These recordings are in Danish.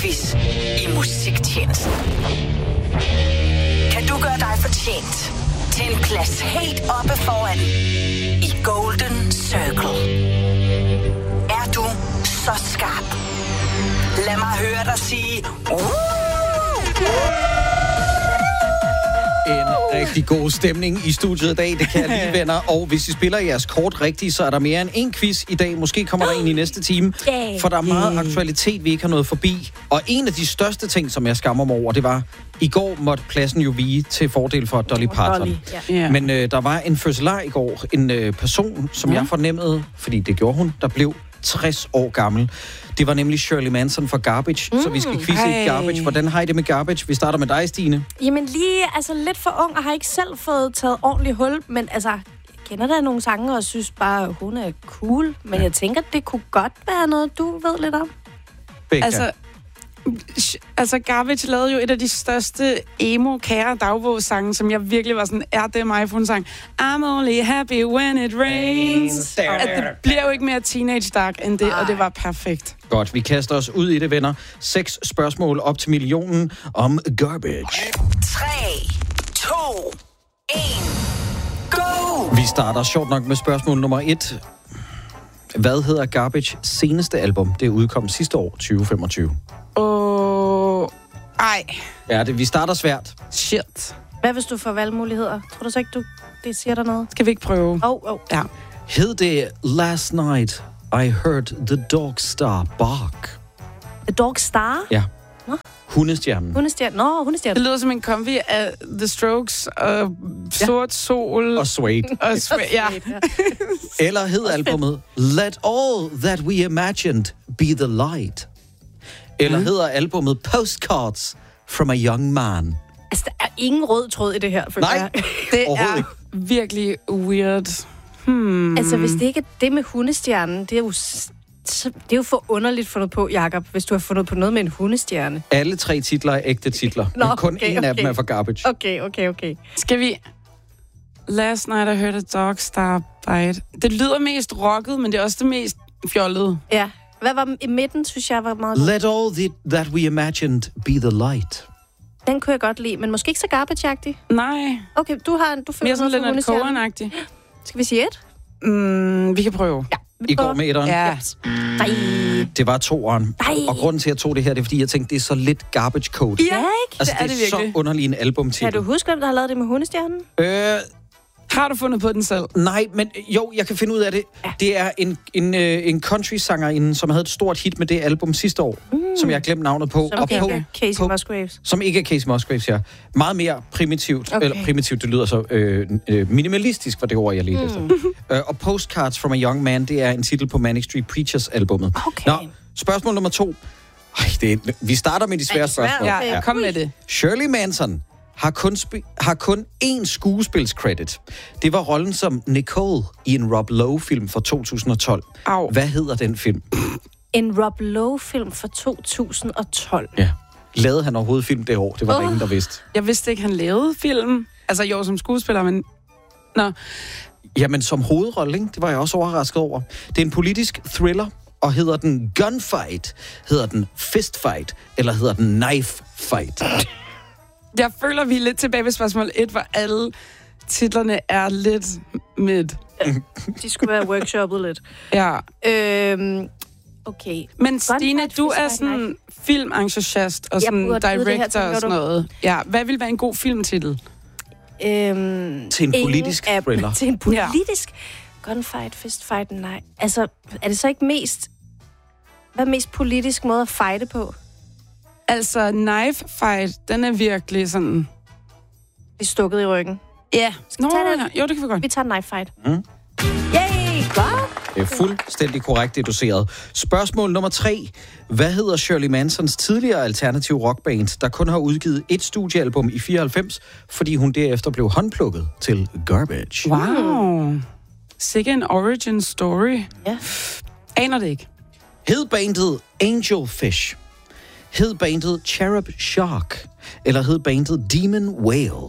quiz i musiktjenesten. Kan du gøre dig fortjent til en plads helt oppe foran i Golden Circle? Er du så skarp? Lad mig høre dig sige... En rigtig god stemning i studiet i dag, det kan jeg lide, venner. Og hvis I spiller jeres kort rigtigt, så er der mere end en quiz i dag. Måske kommer der en i næste time, for der er meget aktualitet, vi ikke har nået forbi. Og en af de største ting, som jeg skammer mig over, det var, i går måtte pladsen jo vige til fordel for Dolly Parton. Men der var en fødselar i går, en person, som jeg fornemmede, fordi det gjorde hun, der blev 60 år gammel. Det var nemlig Shirley Manson fra Garbage, så vi skal quizze i Garbage. Hvordan har I det med Garbage? Vi starter med dig, Stine. Jamen lige, lidt for ung, og har ikke selv fået taget ordentligt hul, men kender der nogle sange, og synes bare, at hun er cool. Men jeg tænker, det kunne godt være noget, du ved lidt om. Becca. Altså, Garbage lavede jo et af de største emo-kære dagbogssange, som jeg virkelig var sådan, er det mig, for en sang. I'm only happy when it rains. At det bliver jo ikke mere teenage dark end det, og det var perfekt. Godt, vi kaster os ud i det, venner. 6 spørgsmål op til millionen om Garbage. 3, 2, 1, go! Vi starter sjovt nok med spørgsmål nummer 1. Hvad hedder Garbage seneste album? Det udkom sidste år, 2025. Ja, vi starter svært. Shit. Hvad hvis du får valgmuligheder? Tror du så ikke, det siger der noget? Skal vi ikke prøve? Ja. Hed det Last Night I Heard the Dog Star Bark? The Dog Star? Ja. Nå? Hundestjernen. Hundestjernen. Det lyder som en kombi af The Strokes og Sort Sol. Og Suede. Ja. Eller hed albumet Let All That We Imagined Be the Light? Eller hedder albumet Postcards from a Young Man? Altså, der er ingen rød tråd i det her, føler jeg. Det er virkelig weird. Altså, hvis det ikke er det med hundestjernen, det er jo for underligt fundet på, Jakob, hvis du har fundet på noget med en hundestjerne. Alle 3 titler er ægte titler, men kun en af dem er for Garbage. Okay. Skal vi... Last Night I Heard a Dog Star Bite. Det lyder mest rocket, men det er også det mest fjollede. Ja. Hvad var i midten, synes jeg var meget... Let all that we imagined be the light. Den kunne jeg godt lide, men måske ikke så Garbage-agtig. Nej. Okay, du føler mere sådan lidt Leonard Cohen-agtig. Skal vi sige 1? Vi kan prøve. Ja. I går med 1'eren? Ja. Nej. Det var 2'eren. Og grunden til, at jeg tog det her, det er, fordi jeg tænkte, det er så lidt Garbage Code. Ja, ikke? Altså, det er så underlig en albumtitel. Kan du huske, hvem der har lavet det med hundestjernen? Har du fundet på den selv? Nej, men jo, jeg kan finde ud af det. Ja. Det er en country-sangerinde, som havde et stort hit med det album sidste år, som jeg har glemt navnet på. Som ikke er Casey Musgraves. Som ikke er Casey Musgraves, ja. Meget mere primitivt. Okay. Eller primitivt, det lyder så minimalistisk, var det ord, jeg lige efter. Og Postcards from a Young Man, det er en titel på Manic Street Preachers-albummet. Okay. Nå, spørgsmål nummer 2. Vi starter med de svære spørgsmål. Ja, kom med det. Shirley Manson har kun én skuespilscredit. Det var rollen som Nicole i en Rob Lowe-film fra 2012. Au. Hvad hedder den film? En Rob Lowe-film fra 2012. Ja. Lavede han overhovedet film det år? Det var der ingen, der vidste. Jeg vidste ikke, han lavede film. Altså, jo, som skuespiller, men... Nå. Jamen, som hovedrolle, ikke? Det var jeg også overrasket over. Det er en politisk thriller, og hedder den Gunfight, hedder den Fistfight, eller hedder den Knife Fight? Jeg føler, vi er lidt tilbage ved spørgsmål 1, hvor alle titlerne er lidt midt. De skulle være workshoppet lidt. Ja. Okay. Men Stine, du er sådan filmentusiast og sådan director og sådan noget. Ja, hvad vil være en god filmtitel? Til en politisk thriller. Til en politisk? Gunfight, fistfight, nej. Altså, er det så ikke mest... Hvad er mest politisk måde at fighte på? Altså, knife fight, den er virkelig sådan... Vi stukket i ryggen. Ja. Jo, det kan vi godt. Vi tager knife fight. Yay! Godt! Det er fuldstændig korrekt deduceret. Spørgsmål nummer 3. Hvad hedder Shirley Mansons tidligere alternative rockband, der kun har udgivet et studiealbum i 94, fordi hun derefter blev håndplukket til Garbage? Wow. Sikke en origin story. Ja. Aner det ikke. Hed bandet Angelfish? Hed bandet Cherub Shark? Eller hed bandet Demon Whale?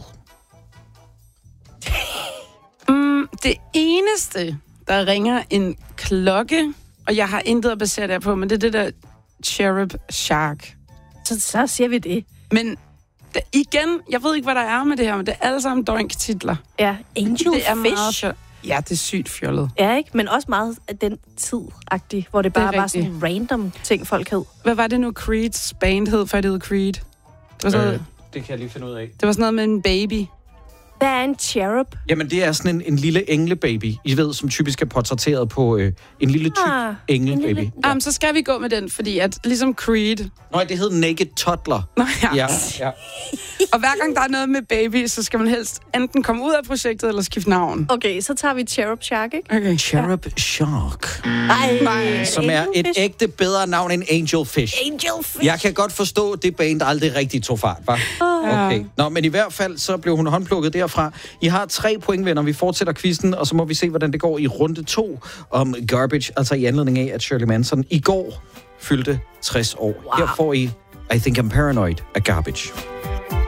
Det eneste, der ringer en klokke, og jeg har intet at basere det på, men det er det der Cherub Shark. Så siger vi det. Men igen, jeg ved ikke, hvad der er med det her, men det er alle sammen doink-titler. Ja, Angel Det er Fish. meget ja, det er sygt fjollet. Ja, ikke? Men også meget af den tid-agtig, hvor det bare var sådan random ting, folk hed. Hvad var det nu, Creeds band hed, før det hed Creed? Det var sådan noget, det kan jeg lige finde ud af. det var sådan noget med en baby. Hvad er en cherub? Jamen, det er sådan en lille englebaby, I ved, som typisk er portrætteret på en lille tyk englebaby. Jamen, så skal vi gå med den, fordi at ligesom Creed... Nej, det hed Naked Toddler. Nå, ja. Ja. Og hver gang der er noget med baby, så skal man helst enten komme ud af projektet eller skifte navn. Okay, så tager vi Cherub Shark, ikke? Okay. Cherub Shark. Nej. Som er et ægte bedre navn end Angel Fish. Angel Fish. Jeg kan godt forstå, at det band aldrig rigtig tog fart, hva'? Okay. Nå, men i hvert fald, så blev hun håndplukket derfra. I har 3 point, venner. Vi fortsætter quizzen, og så må vi se, hvordan det går i runde 2 om Garbage, altså i anledning af, at Shirley Manson i går fyldte 60 år. Wow. Her får I I Think I'm Paranoid af Garbage.